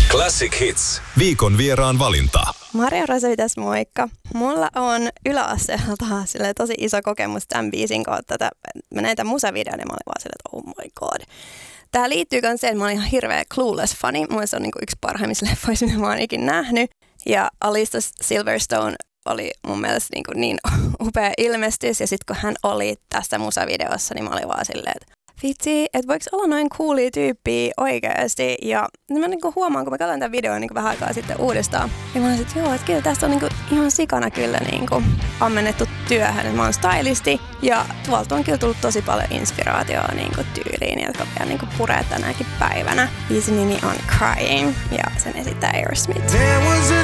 Classic Hits. Viikon vieraan valinta. Maria Rosoi tässä, moikka. Mulla on yläasteelta tosi iso kokemus tämän biisin kautta. Mä näin tämän musavideon ja mä olin vaan silleen, että oh my god. Tää liittyy myös siihen, että mä olin ihan hirveä Clueless-fani. Mun se on niinku yksi parhaimmista leffoista, mitä mä oon ikinä nähnyt. Ja Alicia Silverstone oli mun mielestä niin upea ilmestys. Ja sit kun hän oli tässä musavideossa, niin mä olin vaan silleen, että vitsi, että voiko olla noin coolia tyyppiä oikeasti. Ja mä niinku huomaan, kun mä katson tämän videon niinku vähän aikaa sitten uudestaan. Ja mä olin, että joo, että kyllä tästä on niinku ihan sikana kyllä niinku ammennettu työhön. Et mä oon stylisti ja tuolta on kyllä tullut tosi paljon inspiraatioa niinku tyyliin, jotka vielä niinku puree tänäkin päivänä. Biisin nimi on Crying ja sen esittää Aerosmith.